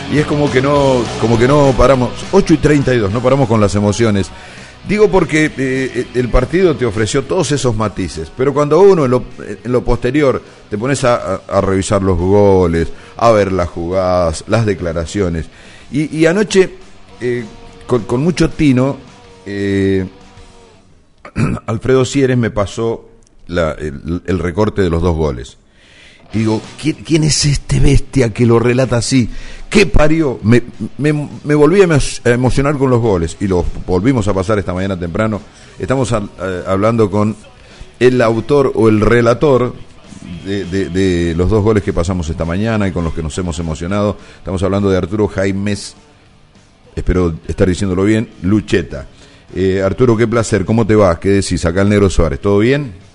y es como que no paramos, 8:32, no paramos con las emociones. Digo porque el partido te ofreció todos esos matices, pero cuando uno en lo posterior te pones a revisar los goles, a ver las jugadas, las declaraciones, y anoche con mucho tino Alfredo Sieres me pasó el recorte de los 2 goles. Y digo, ¿quién es este bestia que lo relata así? ¿Qué parió? Me volví a emocionar con los goles y los volvimos a pasar esta mañana temprano. Estamos hablando con el autor o el relator de los 2 goles que pasamos esta mañana y con los que nos hemos emocionado. Estamos hablando de Arturo Jaimes, espero estar diciéndolo bien, Lucheta. Arturo, qué placer, ¿cómo te va? ¿Qué decís? Acá el Negro Suárez, ¿todo bien?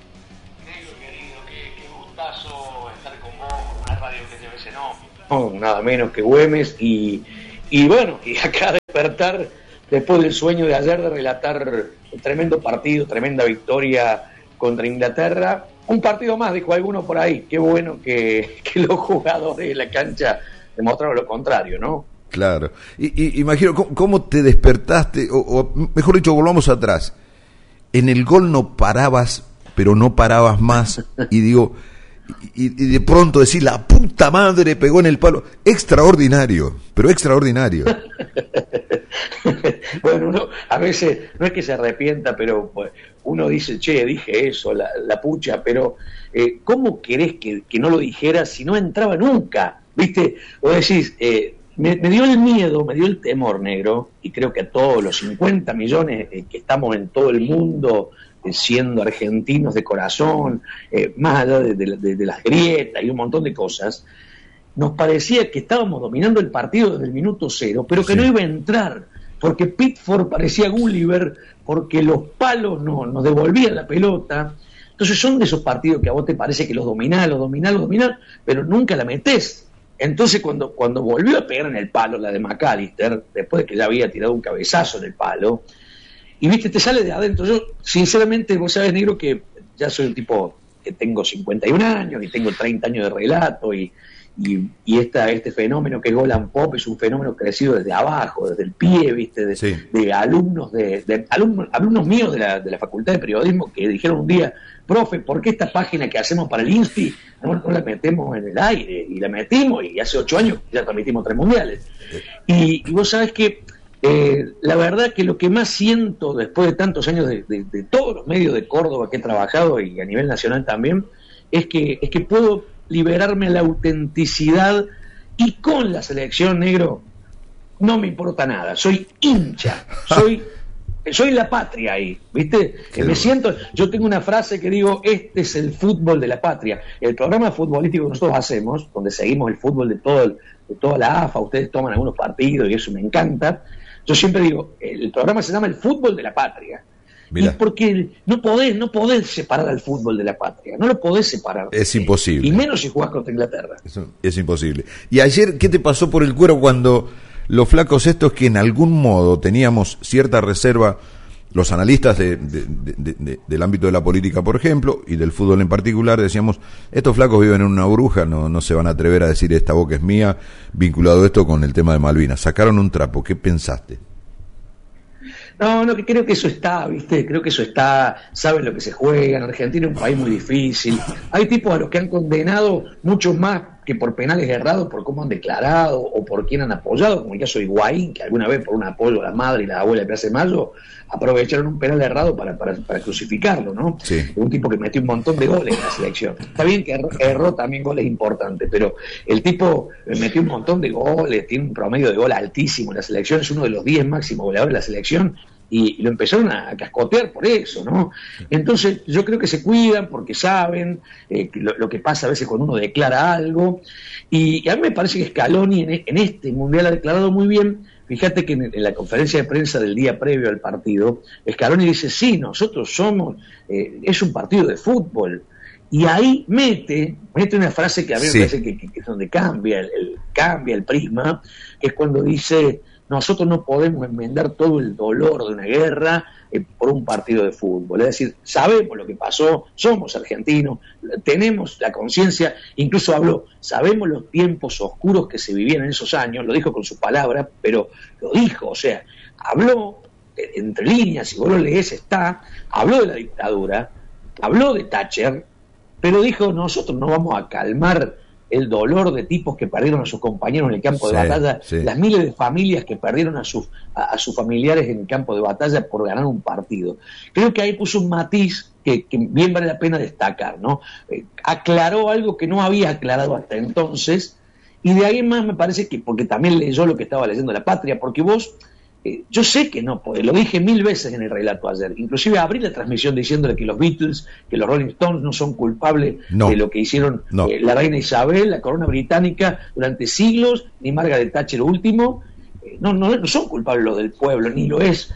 No, nada menos que Güemes y bueno, y acá despertar después del sueño de ayer de relatar un tremendo partido, tremenda victoria contra Inglaterra. Un partido más, dijo alguno por ahí. Qué bueno que los jugadores de la cancha demostraron lo contrario, ¿no? Claro. Y imagino, ¿cómo te despertaste? O mejor dicho, volvamos atrás. En el gol no parabas, pero no parabas más. Y digo... Y de pronto decir, la puta madre pegó en el palo. Extraordinario, pero extraordinario. Bueno, uno a veces no es que se arrepienta, pero pues, uno dice, che, dije eso, la pucha, pero ¿cómo querés que no lo dijera si no entraba nunca? ¿Viste? Vos decís, me dio el miedo, me dio el temor, negro, y creo que a todos los 50 millones que estamos en todo el mundo siendo argentinos de corazón, más allá de las grietas y un montón de cosas, nos parecía que estábamos dominando el partido desde el minuto 0, pero que no iba a entrar, porque Pickford parecía Gulliver, porque los palos nos devolvían la pelota. Entonces son de esos partidos que a vos te parece que los dominás, pero nunca la metés. Entonces cuando volvió a pegar en el palo la de McAllister, después de que ya había tirado un cabezazo en el palo, y viste, te sale de adentro. Yo, sinceramente, vos sabés, negro, que ya soy un tipo que tengo 51 años y tengo 30 años de relato y este fenómeno que es Goal and Pop es un fenómeno crecido desde abajo, desde el pie, viste, de alumnos alumnos míos de la Facultad de Periodismo que dijeron un día, profe, ¿por qué esta página que hacemos para el Insti no la metemos en el aire? Y la metimos y hace 8 años ya transmitimos 3 mundiales. Y vos sabés que la verdad que lo que más siento después de tantos años de todos los medios de Córdoba que he trabajado y a nivel nacional también, es que puedo liberarme la autenticidad y con la selección, negro, no me importa nada, soy hincha, soy la patria ahí, ¿viste? Me siento, yo tengo una frase que digo, este es el fútbol de la patria. El programa futbolístico que nosotros hacemos, donde seguimos el fútbol de toda la AFA, ustedes toman algunos partidos y eso me encanta. Yo siempre digo, el programa se llama el fútbol de la patria. Mirá. Y porque no podés separar al fútbol de la patria, no lo podés separar. Es imposible. Y menos si jugás contra Inglaterra. Es imposible. Y ayer, ¿qué te pasó por el cuero cuando los flacos estos que en algún modo teníamos cierta reserva, los analistas del ámbito de la política, por ejemplo, y del fútbol en particular, decíamos, estos flacos viven en una burbuja, no se van a atrever a decir esta boca es mía, vinculado esto con el tema de Malvinas? Sacaron un trapo, ¿qué pensaste? No, que creo que eso está, ¿viste? Creo que eso está, saben lo que se juega. En Argentina es un país muy difícil. Hay tipos a los que han condenado mucho más que por penales errados, por cómo han declarado o por quién han apoyado, como el caso de Higuaín, que alguna vez por un apoyo a la madre y la abuela de Plaza de Mayo aprovecharon un penal errado para crucificarlo, ¿no? Sí. Un tipo que metió un montón de goles en la selección. Está bien que erró también goles importantes, pero el tipo metió un montón de goles, tiene un promedio de gol altísimo en la selección, es uno de los 10 máximos goleadores de la selección, y lo empezaron a cascotear por eso, ¿no? Entonces yo creo que se cuidan porque saben lo que pasa a veces cuando uno declara algo, y a mí me parece que Scaloni en este Mundial ha declarado muy bien. Fíjate que en la conferencia de prensa del día previo al partido, Scaloni dice, sí, nosotros somos, es un partido de fútbol, y ahí mete una frase que a mí me parece que es donde cambia el prisma, que es cuando dice, nosotros no podemos enmendar todo el dolor de una guerra por un partido de fútbol. Es decir, sabemos lo que pasó, somos argentinos, tenemos la conciencia, incluso habló, sabemos los tiempos oscuros que se vivían en esos años, lo dijo con sus palabras, pero lo dijo, o sea, habló entre líneas, si vos lo lees habló de la dictadura, habló de Thatcher, pero dijo, nosotros no vamos a calmar el dolor de tipos que perdieron a sus compañeros en el campo de batalla, las miles de familias que perdieron a sus familiares en el campo de batalla por ganar un partido. Creo que ahí puso un matiz que bien vale la pena destacar, ¿no? Aclaró algo que no había aclarado hasta entonces, y de ahí más me parece que, porque también leyó lo que estaba leyendo La Patria, porque vos, yo sé que no podés, lo dije 1000 veces en el relato ayer, inclusive abrí la transmisión diciéndole que los Beatles, que los Rolling Stones no son culpables de lo que hicieron la reina Isabel, la corona británica durante siglos, ni Margaret Thatcher último, no son culpables los del pueblo, ni lo es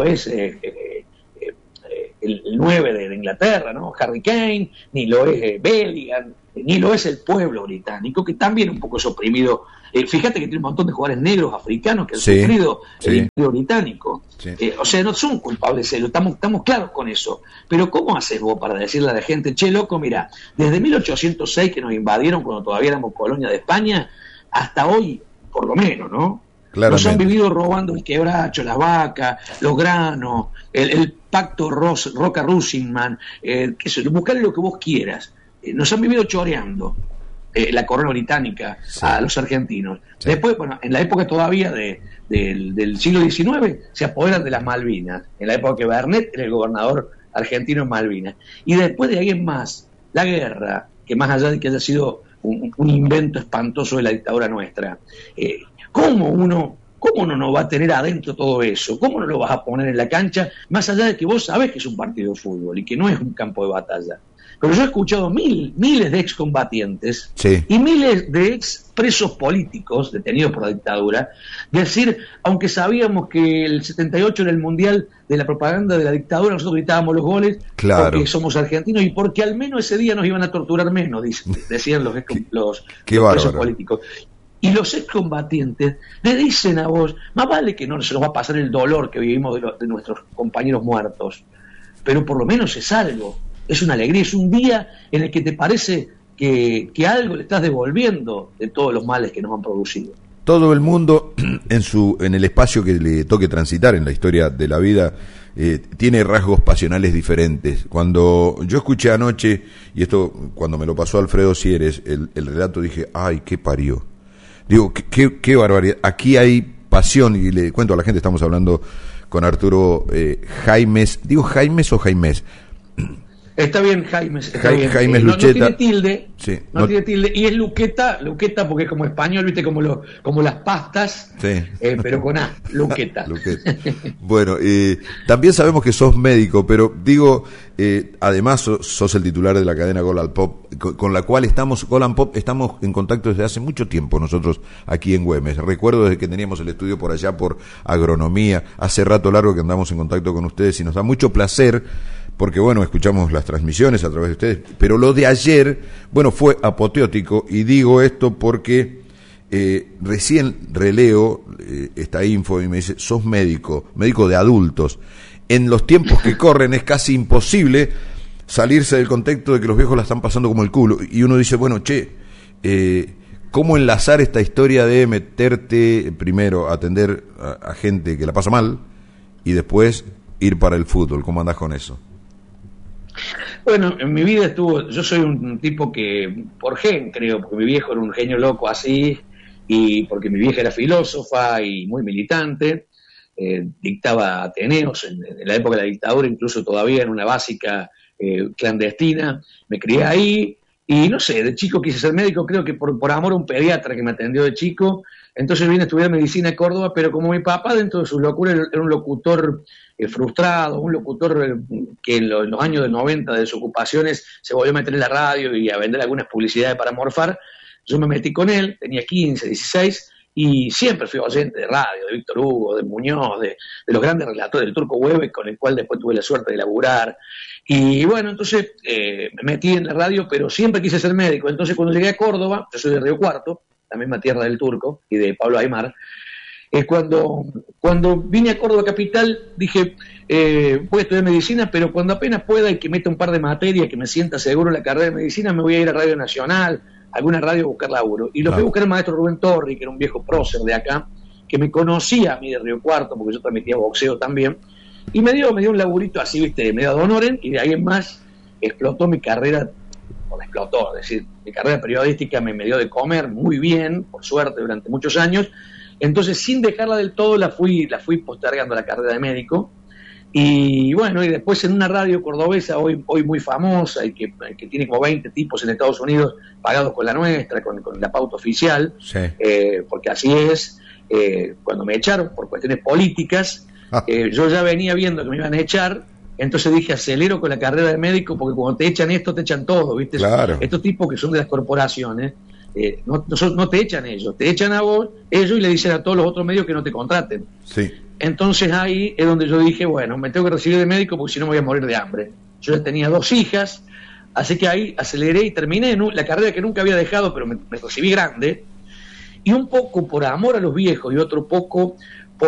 el 9 de Inglaterra, ¿no? Harry Kane, ni lo es Bellingham, ni lo es el pueblo británico, que también un poco es oprimido. Fíjate que tiene un montón de jugadores negros africanos que han sufrido el Imperio Británico. O sea, no son culpables de eso, estamos claros con eso. Pero ¿cómo haces vos para decirle a la gente, che, loco, mira, desde 1806 que nos invadieron cuando todavía éramos colonia de España, hasta hoy, por lo menos, ¿no? Nos han vivido robando el quebracho, las vacas, los granos, el pacto Roca-Russingman, buscarle lo que vos quieras. Nos han vivido choreando la corona británica a los argentinos. Después, bueno, en la época todavía del siglo XIX se apoderan de las Malvinas, en la época que Bernet era el gobernador argentino en Malvinas. Y después de ahí en más, la guerra, que más allá de que haya sido un invento espantoso de la dictadura nuestra, ¿cómo uno no va a tener adentro todo eso? ¿Cómo no lo vas a poner en la cancha? Más allá de que vos sabés que es un partido de fútbol y que no es un campo de batalla. Pero yo he escuchado miles de excombatientes y miles de ex presos políticos detenidos por la dictadura decir, aunque sabíamos que el 78 era el mundial de la propaganda de la dictadura, nosotros gritábamos los goles porque somos argentinos y porque al menos ese día nos iban a torturar menos, decían los presos políticos. Y los excombatientes le dicen a vos, más vale que no se nos va a pasar el dolor que vivimos de nuestros compañeros muertos, pero por lo menos es algo, es una alegría, es un día en el que te parece que algo le estás devolviendo de todos los males que nos han producido. Todo el mundo en el espacio que le toque transitar en la historia de la vida tiene rasgos pasionales diferentes. Cuando yo escuché anoche, y esto cuando me lo pasó Alfredo Sieres, el relato, dije, ¡ay, qué parió! Digo, qué barbaridad. Aquí hay pasión, y le cuento a la gente, estamos hablando con Arturo Jaimes. ¿Digo Jaimes o Jaimés? Está bien, Jaimes. Está bien. Jaimes Lucheta. No tiene tilde. Sí, no tiene tilde. Y es Luqueta porque es como español, viste, como las pastas, pero con A, Luqueta. Bueno, también sabemos que sos médico, pero digo, además sos el titular de la cadena Golan Pop, con la cual Golan Pop estamos en contacto desde hace mucho tiempo nosotros aquí en Güemes. Recuerdo desde que teníamos el estudio por allá por agronomía, hace rato largo que andamos en contacto con ustedes y nos da mucho placer porque, bueno, escuchamos las transmisiones a través de ustedes, pero lo de ayer, bueno, fue apoteótico, y digo esto porque recién releo esta info y me dice, sos médico de adultos. En los tiempos que corren es casi imposible salirse del contexto de que los viejos la están pasando como el culo, y uno dice, bueno, ¿cómo enlazar esta historia de meterte primero a atender a gente que la pasa mal y después ir para el fútbol? ¿Cómo andás con eso? Bueno, en mi vida yo soy un tipo que, por creo, porque mi viejo era un genio loco así, y porque mi vieja era filósofa y muy militante, dictaba ateneos en la época de la dictadura, incluso todavía en una básica clandestina, me crié ahí, y no sé, de chico quise ser médico, creo que por amor a un pediatra que me atendió de chico. Entonces vine a estudiar medicina en Córdoba, pero como mi papá, dentro de su locura, era un locutor frustrado, un locutor que en los años de 90 de sus ocupaciones se volvió a meter en la radio y a vender algunas publicidades para morfar, yo me metí con él, tenía 15, 16, y siempre fui oyente de radio, de Víctor Hugo, de Muñoz, de los grandes relatores, del Turco Hueve, con el cual después tuve la suerte de laburar. Y bueno, entonces me metí en la radio, pero siempre quise ser médico. Entonces cuando llegué a Córdoba, yo soy de Río Cuarto, la misma tierra del Turco y de Pablo Aymar, Cuando vine a Córdoba Capital dije, voy a estudiar medicina, pero cuando apenas pueda y que meta un par de materias, que me sienta seguro en la carrera de medicina, me voy a ir a Radio Nacional, alguna radio a buscar laburo. Y lo fui a buscar al maestro Rubén Torri, que era un viejo prócer de acá, que me conocía a mí de Río Cuarto, porque yo transmitía boxeo también, y me dio un laburito así, viste, medio ad honorem, y de ahí en más explotó mi carrera, es decir, mi carrera periodística me dio de comer muy bien, por suerte, durante muchos años. Entonces, sin dejarla del todo, la fui postergando la carrera de médico. Y bueno, y después en una radio cordobesa, hoy muy famosa, y que tiene como 20 tipos en Estados Unidos pagados con la nuestra, con la pauta oficial, sí. Porque así es, cuando me echaron por cuestiones políticas, yo ya venía viendo que me iban a echar, entonces dije, acelero con la carrera de médico, porque cuando te echan esto, te echan todo, ¿viste? Claro. Estos tipos que son de las corporaciones, no te echan ellos, te echan a vos, ellos, y le dicen a todos los otros medios que no te contraten. Sí. Entonces ahí es donde yo dije, bueno, me tengo que recibir de médico porque si no me voy a morir de hambre. Yo ya tenía 2 hijas, así que ahí aceleré y terminé la carrera que nunca había dejado, pero me recibí grande, y un poco por amor a los viejos y otro poco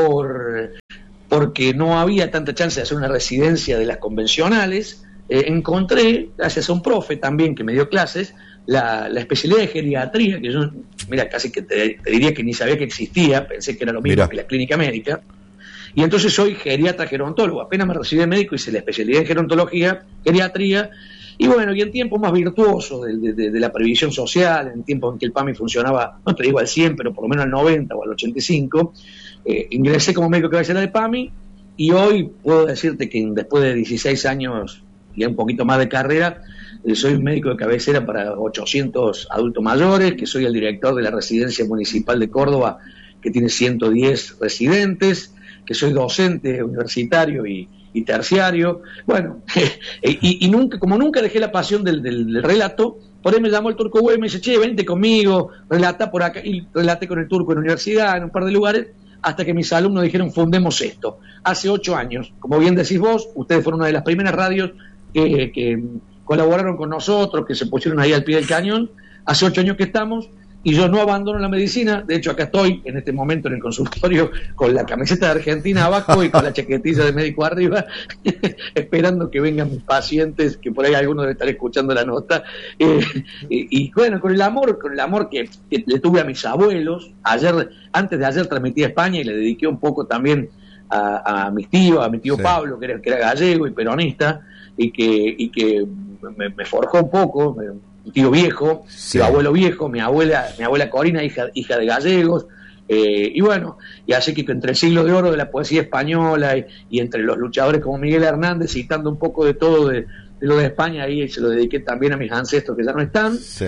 porque no había tanta chance de hacer una residencia de las convencionales, encontré, gracias a un profe también que me dio clases, la especialidad de geriatría, que yo, mira, casi que te diría que ni sabía que existía, pensé que era lo mismo que la clínica médica, y entonces soy geriatra gerontólogo, apenas me recibí de médico, hice la especialidad en gerontología, geriatría, y bueno, y en tiempos más virtuosos de la previsión social, en tiempos en que el PAMI funcionaba, no te digo al 100, pero por lo menos al 90 o al 85, ingresé como médico cabecera del PAMI, y hoy puedo decirte que después de 16 años y un poquito más de carrera, soy un médico de cabecera para 800 adultos mayores, que soy el director de la residencia municipal de Córdoba, que tiene 110 residentes, que soy docente universitario y terciario. Bueno, y nunca dejé la pasión del relato. Por ahí me llamó el Turco Güey y me dice, che, vente conmigo, relata por acá, y relaté con el Turco en la universidad, en un par de lugares, hasta que mis alumnos dijeron, fundemos esto. Hace 8 años, como bien decís vos, ustedes fueron una de las primeras radios que colaboraron con nosotros, que se pusieron ahí al pie del cañón. Hace 8 años que estamos, y yo no abandono la medicina. De hecho, acá estoy en este momento en el consultorio con la camiseta de Argentina abajo y con la chaquetilla de médico arriba, esperando que vengan mis pacientes, que por ahí algunos deben estar escuchando la nota, y bueno, con el amor que le tuve a mis abuelos. Antes de ayer transmití a España y le dediqué un poco también a mis tíos, a mi tío, sí, Pablo, que era gallego y peronista, y que me forjó un poco. Mi tío viejo, sí, mi abuelo viejo, mi abuela Corina, hija de gallegos, y bueno, y así que entre el siglo de oro de la poesía española y entre los luchadores como Miguel Hernández, citando un poco de todo de lo de España, ahí se lo dediqué también a mis ancestros que ya no están, sí.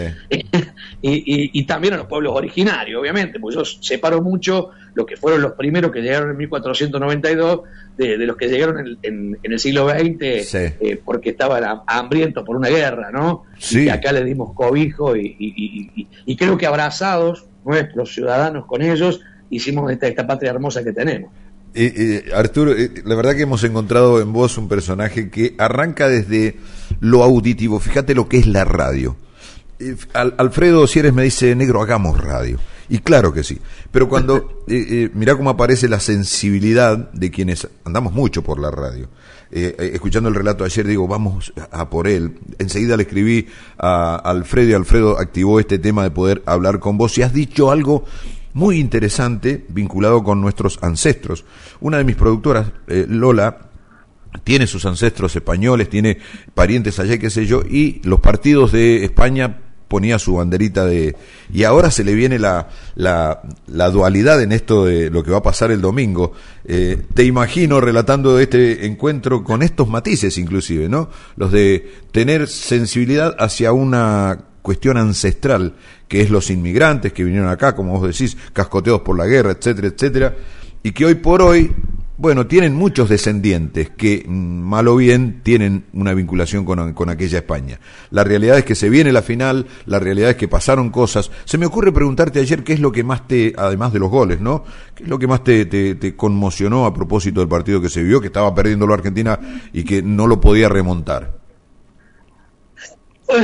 y también a los pueblos originarios, obviamente, porque yo separo mucho lo que fueron los primeros que llegaron en 1492 de los que llegaron en el siglo XX, sí, porque estaban hambrientos por una guerra, ¿no? Sí. Y acá le dimos cobijo y creo que abrazados, nuestros ciudadanos con ellos, hicimos esta patria hermosa que tenemos. Arturo, la verdad que hemos encontrado en vos un personaje que arranca desde lo auditivo. Fíjate lo que es la radio. Alfredo Sieres me dice, negro, hagamos radio. Y claro que sí, pero cuando mirá cómo aparece la sensibilidad de quienes andamos mucho por la radio. Escuchando el relato ayer, digo, vamos a por él. Enseguida le escribí a Alfredo, y Alfredo activó este tema de poder hablar con vos, y has dicho algo muy interesante vinculado con nuestros ancestros. Una de mis productoras, Lola, tiene sus ancestros españoles, tiene parientes allá, qué sé yo, y los partidos de España ponía su banderita y ahora se le viene la dualidad en esto de lo que va a pasar el domingo. Te imagino relatando este encuentro con estos matices inclusive, ¿no? Los de tener sensibilidad hacia una cuestión ancestral, que es los inmigrantes que vinieron acá, como vos decís, cascoteados por la guerra, etcétera, etcétera, y que hoy por hoy, bueno, tienen muchos descendientes que, mal o bien, tienen una vinculación con aquella España. La realidad es que se viene la final, la realidad es que pasaron cosas. Se me ocurre preguntarte ayer qué es lo que más además de los goles, ¿no? ¿Qué es lo que más te conmocionó a propósito del partido que se vio, que estaba perdiendo la Argentina y que no lo podía remontar? Bueno,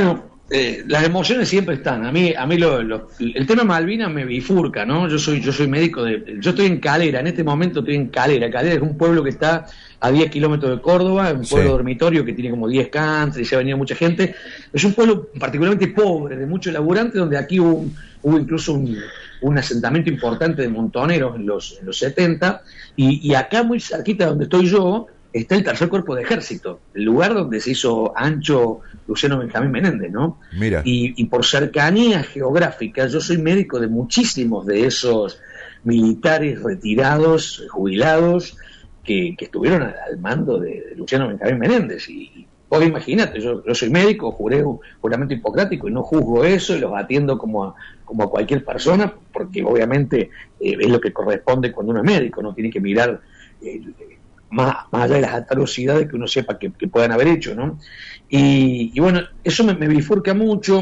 Las emociones siempre están. A mí el tema Malvinas me bifurca, ¿no? Yo soy médico yo estoy en Calera, en este momento estoy en Calera. Calera es un pueblo que está a 10 kilómetros de Córdoba, un pueblo dormitorio que tiene como 10 country, se ha venido mucha gente. Es un pueblo particularmente pobre, de muchos laburantes, donde aquí hubo incluso un asentamiento importante de montoneros en los 70, y acá muy cerquita donde estoy yo, está el tercer cuerpo de ejército, el lugar donde se hizo ancho Luciano Benjamín Menéndez, ¿no? Mira. Y por cercanía geográfica, yo soy médico de muchísimos de esos militares retirados, jubilados, que estuvieron al mando de Luciano Benjamín Menéndez. Y vos imagínate, yo soy médico, juré un juramento hipocrático y no juzgo eso y los atiendo como a cualquier persona, porque obviamente es lo que corresponde cuando uno es médico, no tiene que mirar más allá de las atrocidades que uno sepa que puedan haber hecho, ¿no? Y bueno, eso me bifurca mucho,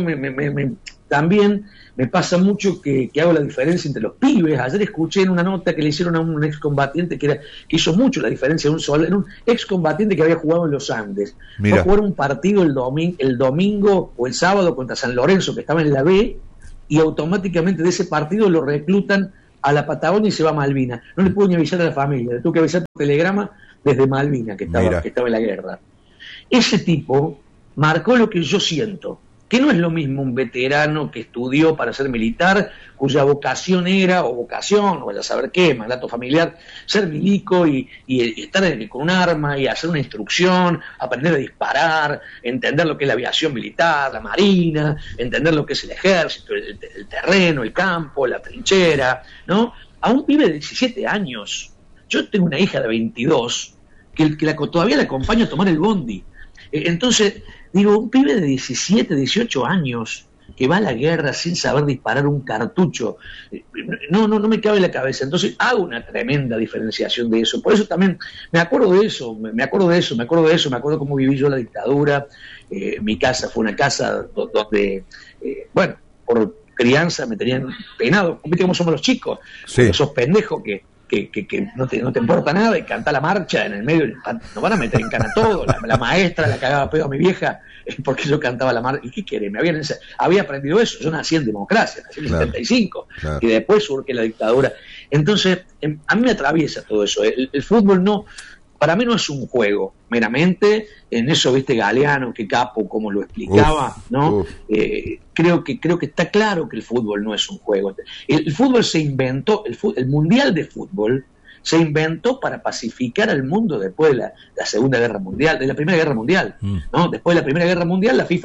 también me pasa mucho que hago la diferencia entre los pibes. Ayer escuché en una nota que le hicieron a un excombatiente que hizo mucho la diferencia en un excombatiente que había jugado en los Andes. Mira. Va a jugar un partido el domingo o el sábado contra San Lorenzo, que estaba en la B, y automáticamente de ese partido lo reclutan a la Patagonia y se va a Malvinas. No le pudo ni avisar a la familia, le tuvo que avisar por telegrama desde Malvinas, que estaba en la guerra. Ese tipo marcó lo que yo siento, que no es lo mismo un veterano que estudió para ser militar, cuya vocación era, o vaya a saber qué, mandato familiar, ser milico y estar con un arma y hacer una instrucción, aprender a disparar, entender lo que es la aviación militar, la marina, entender lo que es el ejército, el terreno, el campo, la trinchera, ¿no? A un pibe de 17 años, yo tengo una hija de 22, que todavía la acompaño a tomar el bondi. Entonces, digo, un pibe de 17, 18 años que va a la guerra sin saber disparar un cartucho, no me cabe en la cabeza. Entonces hago una tremenda diferenciación de eso. Por eso también me acuerdo de eso, me acuerdo cómo viví yo la dictadura. Mi casa fue una casa donde, bueno, por crianza me tenían penado. ¿Viste cómo somos los chicos? Sí. Esos pendejos que no te importa nada y canta la marcha en el medio, nos van a meter en cana todo. La maestra la cagaba pedo a mi vieja porque yo cantaba la marcha. ¿Y qué quiere? Había aprendido eso. Yo nací en democracia, nací en el 75, y después surge la dictadura. Entonces, a mí me atraviesa todo eso. El fútbol para mí no es un juego meramente. En eso, viste, Galeano, que capo, como lo explicaba, ¿no? Creo que está claro que el fútbol no es un juego. El fútbol se inventó, el mundial de fútbol se inventó para pacificar al mundo después de la Segunda Guerra Mundial, de la Primera Guerra Mundial, ¿no? Después de la Primera Guerra Mundial, la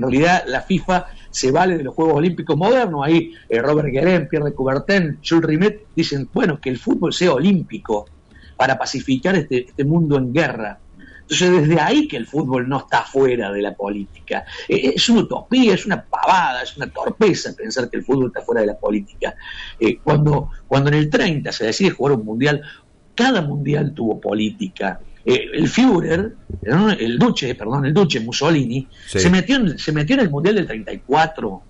FIFA se vale de los Juegos Olímpicos modernos. Ahí Robert Guérin, Pierre de Coubertin, Jules Rimet dicen, bueno, que el fútbol sea olímpico para pacificar este mundo en guerra. Entonces, desde ahí que el fútbol no está fuera de la política. Es una utopía, es una pavada, es una torpeza pensar que el fútbol está fuera de la política. Cuando en el 30 se decide jugar un mundial, cada mundial tuvo política. El Führer, el Duce Mussolini, sí, se metió en el mundial del 34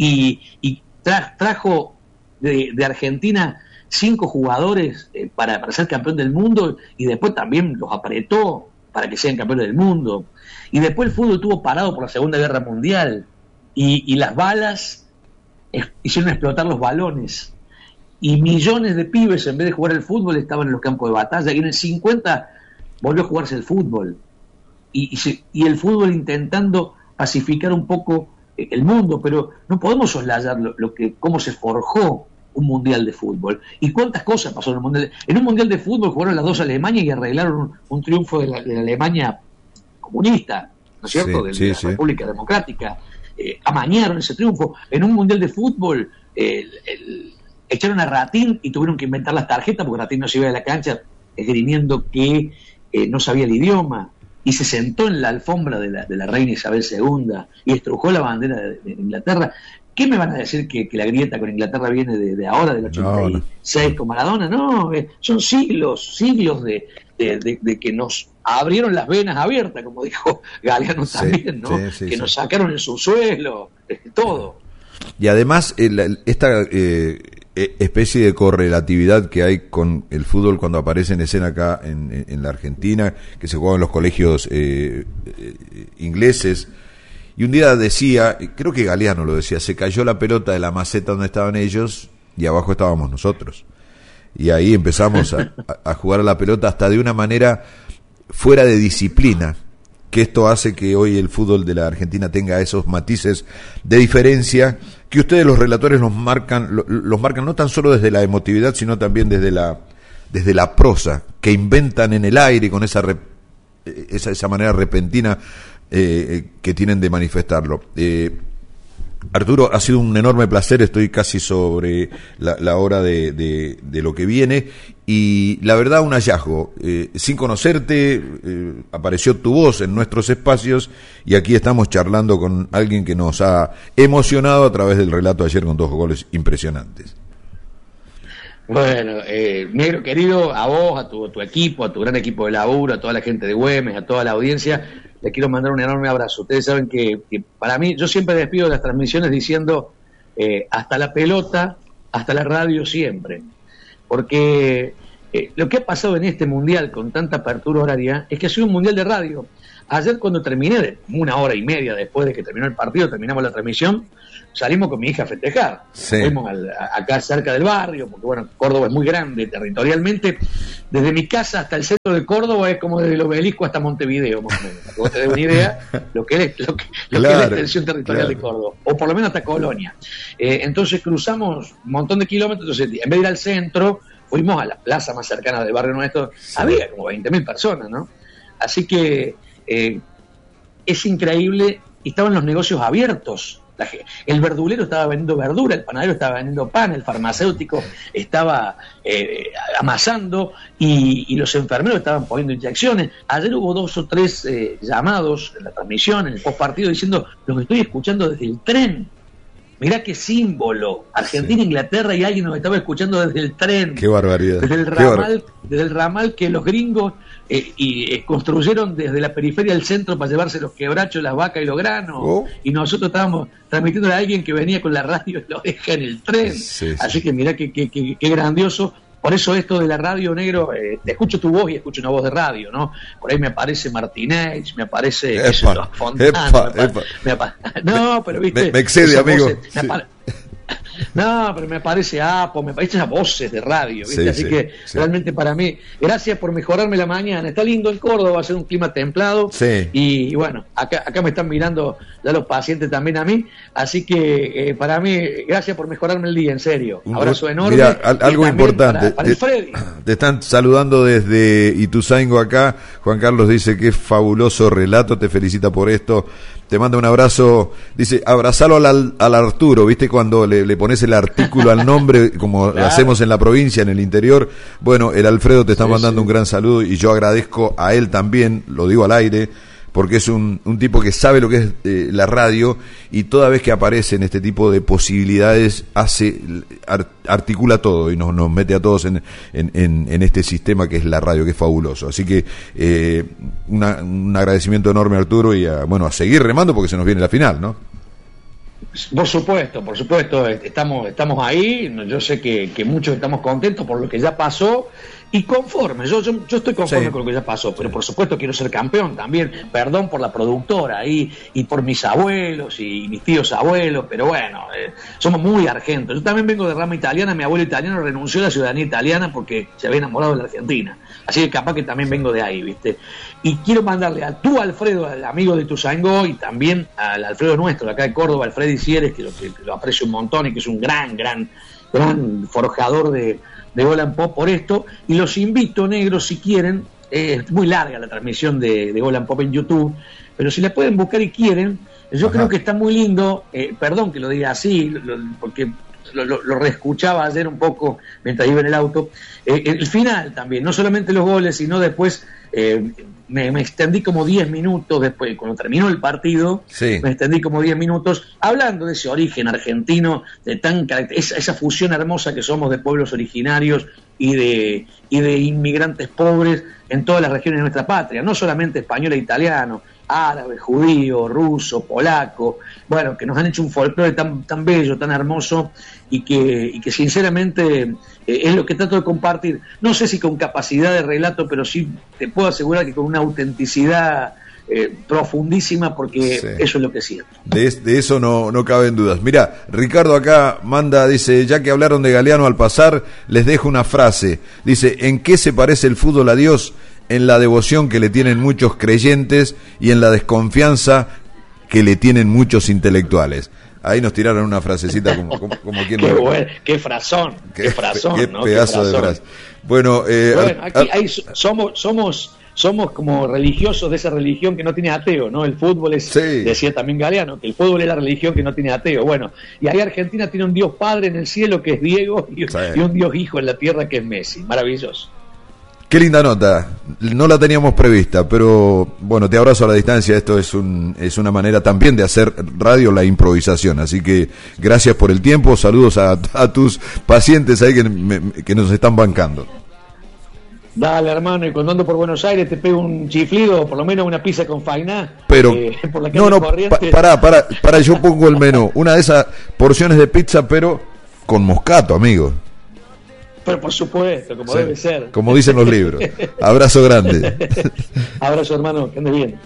y trajo de Argentina 5 jugadores para ser campeón del mundo, y después también los apretó para que sean campeones del mundo. Y después el fútbol estuvo parado por la Segunda Guerra Mundial, y las balas hicieron explotar los balones, y millones de pibes, en vez de jugar el fútbol, estaban en los campos de batalla. Y en el 50 volvió a jugarse el fútbol, y el fútbol intentando pacificar un poco el mundo. Pero no podemos soslayar cómo se forjó un mundial de fútbol y cuántas cosas pasó en el mundial. En un mundial de fútbol jugaron las dos Alemanias y arreglaron un triunfo de la Alemania comunista, ¿no es cierto? Sí, de la República Democrática. Amañaron ese triunfo. En un mundial de fútbol echaron a Ratín y tuvieron que inventar las tarjetas, porque Ratín no se iba de la cancha esgrimiendo que no sabía el idioma, y se sentó en la alfombra de la reina Isabel II y estrujó la bandera de Inglaterra. ¿Qué me van a decir que la grieta con Inglaterra viene de ahora, del 86, con Maradona? No, son siglos de que nos abrieron las venas abiertas, como dijo Galeano también, ¿no? Que nos sacaron el subsuelo, todo. Y además, esta especie de correlatividad que hay con el fútbol cuando aparece en escena acá en la Argentina, que se juega en los colegios ingleses, Y un día decía, creo que Galeano lo decía, se cayó la pelota de la maceta donde estaban ellos y abajo estábamos nosotros. Y ahí empezamos a jugar a la pelota hasta de una manera fuera de disciplina, que esto hace que hoy el fútbol de la Argentina tenga esos matices de diferencia que ustedes los relatores los marcan no tan solo desde la emotividad, sino también desde la prosa, que inventan en el aire con esa manera repentina que tienen de manifestarlo. Arturo, ha sido un enorme placer, estoy casi sobre la hora de lo que viene, y la verdad un hallazgo, sin conocerte, apareció tu voz en nuestros espacios, y aquí estamos charlando con alguien que nos ha emocionado a través del relato de ayer con 2 goles impresionantes. Bueno, negro querido, a vos, a tu equipo, a tu gran equipo de laburo, a toda la gente de Güemes, a toda la audiencia, les quiero mandar un enorme abrazo. Ustedes saben que para mí, yo siempre despido las transmisiones diciendo hasta la pelota, hasta la radio siempre, porque lo que ha pasado en este mundial con tanta apertura horaria es que ha sido un mundial de radio. Ayer cuando terminé, 1 hora y media después de que terminó el partido, terminamos la transmisión, salimos con mi hija a festejar. Sí. Fuimos acá cerca del barrio, porque bueno, Córdoba es muy grande territorialmente. Desde mi casa hasta el centro de Córdoba es como desde el Obelisco hasta Montevideo, más o menos. Para que vos te des una idea lo que es la extensión territorial de Córdoba, o por lo menos hasta Colonia. Entonces cruzamos un montón de kilómetros, entonces en vez de ir al centro, fuimos a la plaza más cercana del barrio nuestro. Sí. Había como 20.000 personas, ¿no? Así que es increíble, y estaban los negocios abiertos. El verdulero estaba vendiendo verdura, el panadero estaba vendiendo pan, el farmacéutico estaba amasando y los enfermeros estaban poniendo inyecciones. Ayer hubo 2 o 3 llamados en la transmisión, en el postpartido, diciendo: los estoy escuchando desde el tren. Mirá qué símbolo, Argentina, sí. Inglaterra, y alguien nos estaba escuchando desde el tren. Qué barbaridad. Desde el ramal que los gringos construyeron desde la periferia del centro para llevarse los quebrachos, las vacas y los granos. Y nosotros estábamos transmitiendo a alguien que venía con la radio y lo deja en el tren. Sí. Así que mirá qué grandioso. Por eso esto de la radio, negro, te escucho tu voz y escucho una voz de radio, ¿no? Por ahí me aparece Martínez, me aparece Fontana. No, pero viste... Me excede, amigo. No, pero me aparece Apo, me aparecen esas voces de radio, ¿viste? Sí, así que realmente para mí, gracias por mejorarme la mañana. Está lindo en Córdoba, va a ser un clima templado. Sí. Y bueno, acá me están mirando ya los pacientes también a mí. Así que para mí, gracias por mejorarme el día, en serio. Abrazo enorme. Mira, algo importante. Para el Freddy. Te están saludando desde Ituzaingó acá. Juan Carlos dice que es fabuloso relato, te felicita por esto. Te manda un abrazo, dice, abrazalo al Arturo, ¿viste? Cuando le pones el artículo al nombre, como claro. Hacemos en la provincia, en el interior. Bueno, el Alfredo te está mandando un gran saludo, y yo agradezco a él también, lo digo al aire, porque es un tipo que sabe lo que es la radio, y toda vez que aparecen este tipo de posibilidades articula todo y nos mete a todos en este sistema que es la radio, que es fabuloso. Así que un agradecimiento enorme, Arturo, y a seguir remando porque se nos viene la final, ¿no? Por supuesto, estamos ahí. Yo sé que muchos estamos contentos por lo que ya pasó y conforme. Yo estoy conforme con lo que ya pasó, pero por supuesto quiero ser campeón también. Perdón por la productora y por mis abuelos y mis tíos abuelos, pero bueno, somos muy argentos. Yo también vengo de rama italiana. Mi abuelo italiano renunció a la ciudadanía italiana porque se había enamorado de la Argentina. Así que capaz que también vengo de ahí, ¿viste? Y quiero mandarle a tu Alfredo, al amigo de Ituzaingó, y también al Alfredo nuestro, de acá de Córdoba, Alfredo Cieres, que lo aprecio un montón y que es un gran forjador de Gol and Pop por esto. Y los invito, negros, si quieren, es muy larga la transmisión de Gol and Pop en YouTube, pero si la pueden buscar y quieren, yo creo que está muy lindo, perdón que lo diga así, porque lo reescuchaba ayer un poco mientras iba en el auto, el final también, no solamente los goles, sino después me extendí como 10 minutos después, cuando terminó el partido, me extendí como 10 minutos hablando de ese origen argentino, de esa fusión hermosa que somos de pueblos originarios y de inmigrantes pobres en todas las regiones de nuestra patria, no solamente español e italiano, árabe, judío, ruso, polaco, bueno, que nos han hecho un folclore tan bello, tan hermoso, y que sinceramente es lo que trato de compartir. No sé si con capacidad de relato, pero sí te puedo asegurar que con una autenticidad profundísima, porque Sí. eso es lo que siento. De eso no caben dudas. Mira, Ricardo acá manda, dice, ya que hablaron de Galeano al pasar, les dejo una frase. Dice, ¿en qué se parece el fútbol a Dios? En la devoción que le tienen muchos creyentes y en la desconfianza que le tienen muchos intelectuales. Ahí nos tiraron una frasecita como quien Qué no. bueno, qué frasón, qué frasón, qué ¿no? pedazo Qué de frasón. frase. Bueno, Aquí somos como religiosos de esa religión que no tiene ateo, ¿no? El fútbol es, Sí. decía también Galeano, que el fútbol es la religión que no tiene ateo. Bueno, y ahí Argentina tiene un Dios Padre en el cielo que es Diego y un Dios Hijo en la tierra que es Messi. Maravilloso. qué linda nota. No la teníamos prevista, pero bueno, te abrazo a la distancia. Esto es una manera también de hacer radio, la improvisación. Así que gracias por el tiempo. Saludos a tus pacientes ahí que nos están bancando. Dale, hermano, y cuando ando por Buenos Aires te pego un chiflido, o por lo menos una pizza con fainá. Pero por la calle Corrientes. pará, yo pongo el menú. Una de esas porciones de pizza, pero con moscato, amigo. Pero por supuesto, como Sí, debe ser. como dicen los libros. Abrazo grande. Abrazo, hermano, que andes bien.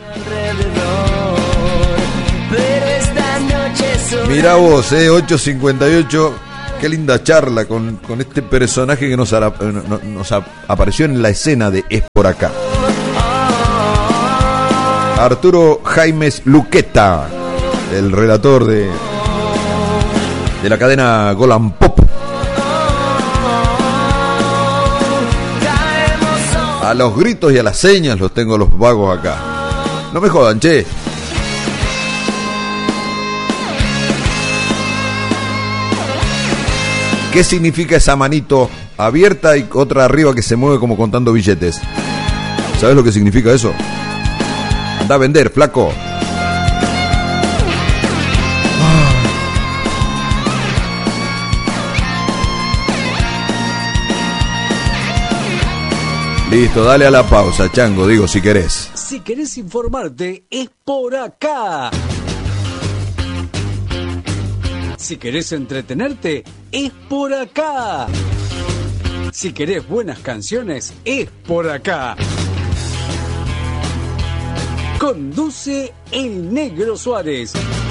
Mirá vos, 8:58. Qué linda charla con este personaje que nos apareció en la escena de Es por acá. Arturo Jaimes Luqueta, el relator de la cadena Golan Pop. A los gritos y a las señas los tengo los vagos acá. No me jodan, che. ¿Qué significa esa manito abierta y otra arriba que se mueve como contando billetes? ¿Sabes lo que significa eso? Anda a vender, flaco. Listo, dale a la pausa, chango, digo, si querés. Si querés informarte, es por acá. Si querés entretenerte, es por acá. Si querés buenas canciones, es por acá. Conduce el Negro Suárez.